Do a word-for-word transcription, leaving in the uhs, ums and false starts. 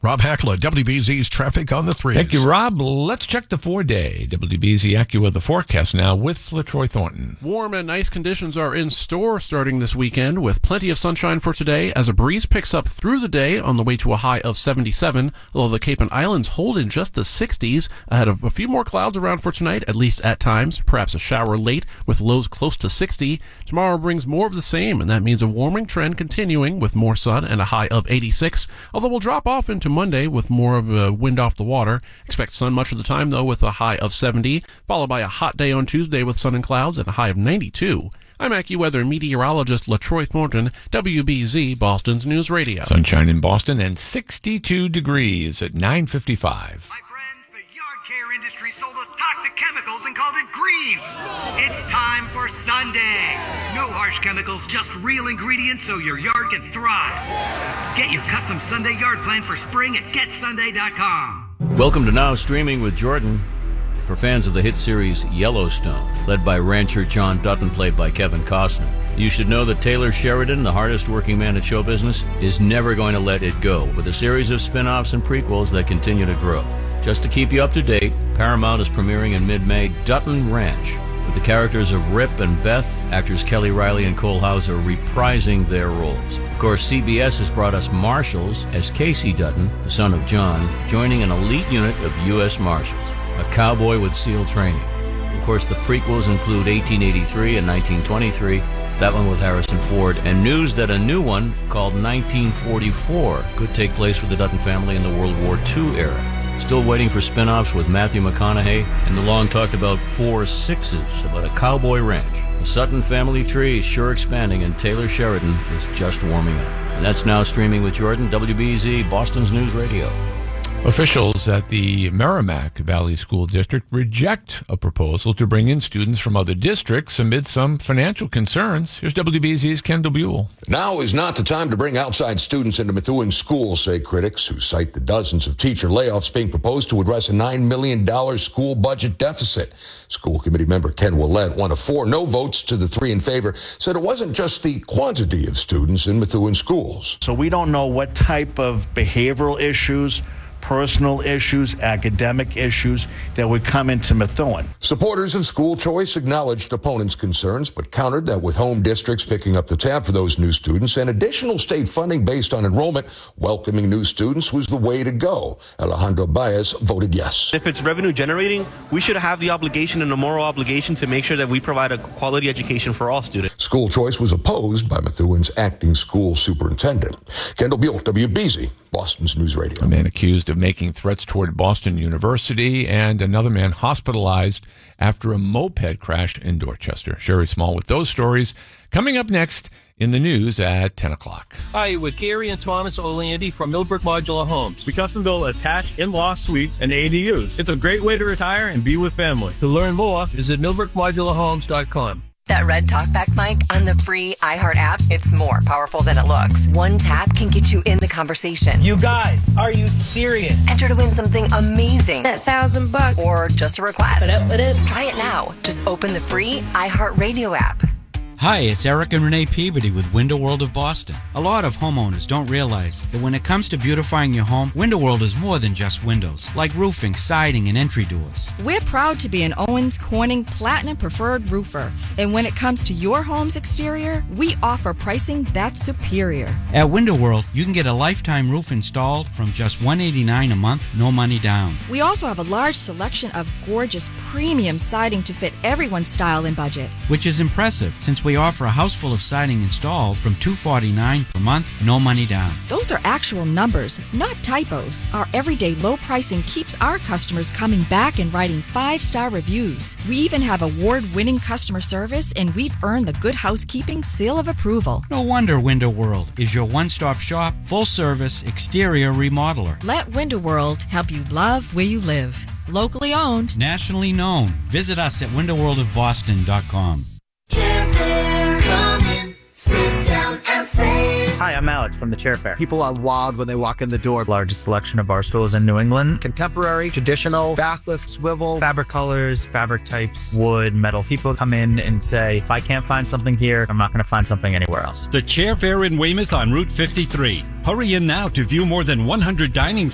Rob Hackler, W B Z's traffic on the threes. Thank you, Rob. Let's check the four-day W B Z AccuWeather forecast now with LaTroy Thornton. Warm and nice conditions are in store starting this weekend with plenty of sunshine for today as a breeze picks up through the day on the way to a high of seventy-seven, although the Cape and Islands hold in just the sixties ahead of a few more clouds around for tonight, at least at times, perhaps a shower late with lows close to sixty. Tomorrow brings more of the same, and that means a warming trend continuing with more sun and a high of eighty-six, although we'll drop off into Monday with more of a wind off the water. Expect sun much of the time, though, with a high of seventy, followed by a hot day on Tuesday with sun and clouds and a high of ninety-two. I'm AccuWeather meteorologist LaTroy Thornton, W B Z Boston's News Radio. Sunshine in Boston and sixty-two degrees at nine fifty-five. My friends, the yard care industry sold us toxic chemicals and called it green. It's time for Sunday. No harsh chemicals, just real ingredients so your yard can thrive. Get your custom Sunday yard plan for spring at get sunday dot com. Welcome to Now Streaming with Jordan. For fans of the hit series Yellowstone, led by rancher John Dutton, played by Kevin Costner, you should know that Taylor Sheridan, the hardest working man in show business, is never going to let it go, with a series of spin-offs and prequels that continue to grow. Just to keep you up to date, Paramount is premiering in mid-May Dutton Ranch, with the characters of Rip and Beth, actors Kelly Riley and Cole Hauser reprising their roles. Of course, C B S has brought us Marshals as Casey Dutton, the son of John, joining an elite unit of U S Marshals, a cowboy with SEAL training. Of course, the prequels include eighteen eighty-three and nineteen twenty-three, that one with Harrison Ford, and news that a new one called nineteen forty-four could take place with the Dutton family in the World War Two era. Still waiting for spin-offs with Matthew McConaughey and the long-talked-about Four Sixes about a cowboy ranch. The Sutton family tree is sure expanding, and Taylor Sheridan is just warming up. And that's Now Streaming with Jordan, W B Z, Boston's News Radio. Officials at the Merrimack Valley School District reject a proposal to bring in students from other districts amid some financial concerns. Here's W B Z's Kendall Buell. Now is not the time to bring outside students into Methuen schools, say critics, who cite the dozens of teacher layoffs being proposed to address a nine million dollars school budget deficit. School committee member Ken Willett, one of four no votes to the three in favor, said it wasn't just the quantity of students in Methuen schools. So we don't know what type of behavioral issues, personal issues, academic issues that would come into Methuen. Supporters of school choice acknowledged opponents' concerns, but countered that with home districts picking up the tab for those new students and additional state funding based on enrollment, welcoming new students was the way to go. Alejandro Baez voted yes. If it's revenue generating, we should have the obligation and a moral obligation to make sure that we provide a quality education for all students. School choice was opposed by Methuen's acting school superintendent. Kendall Buell, W B Z, Boston's News Radio. A man accused of making threats toward Boston University, and another man hospitalized after a moped crash in Dorchester. Sherry Small with those stories coming up next in the news at ten o'clock. Hi, with Gary and Thomas Orlandi from Millbrook Modular Homes. We custom build attached in-law suites and A D Us. It's a great way to retire and be with family. To learn more, visit millbrook modular homes dot com. That red talkback mic on the free iHeart app, it's more powerful than it looks. One tap can get you in the conversation. You guys, are you serious? Enter to win something amazing. That thousand bucks. Or just a request. What up, what up? Try it now. Just open the free iHeart Radio app. Hi, it's Eric and Renee Peabody with Window World of Boston. A lot of homeowners don't realize that when it comes to beautifying your home, Window World is more than just windows, like roofing, siding, and entry doors. We're proud to be an Owens Corning Platinum Preferred Roofer. And when it comes to your home's exterior, we offer pricing that's superior. At Window World, you can get a lifetime roof installed from just one hundred eighty-nine dollars a month, no money down. We also have a large selection of gorgeous premium siding to fit everyone's style and budget. Which is impressive, since we offer a house full of siding installed from two hundred forty-nine dollars per month, no money down. Those are actual numbers, not typos. Our everyday low pricing keeps our customers coming back and writing five-star reviews. We even have award-winning customer service, and we've earned the Good Housekeeping seal of approval. No wonder Window World is your one-stop shop, full-service exterior remodeler. Let Window World help you love where you live. Locally owned. Nationally known. Visit us at window world of boston dot com. Come in, sit down and save. Hi, I'm Alex from the Chair Fair. People are wild when they walk in the door. Largest selection of bar stools in New England. Contemporary, traditional, backless, swivel, fabric colors, fabric types, wood, metal. People come in and say, if I can't find something here, I'm not going to find something anywhere else. The Chair Fair in Weymouth on Route fifty-three. Hurry in now to view more than one hundred dining